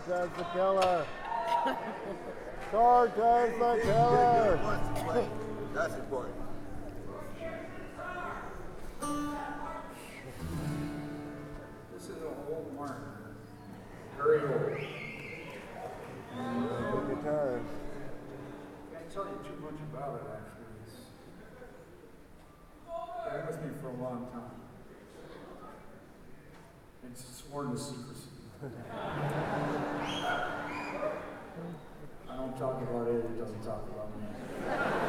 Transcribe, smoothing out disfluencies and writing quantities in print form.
does the killer. Sarge does the killer. Wants to play. That's important. This is a old mark. Very old. Take your time. Can't tell you too much about it, actually. It's been with me for a long time. It's sworn to secrecy. I don't talk about it, it doesn't talk about me.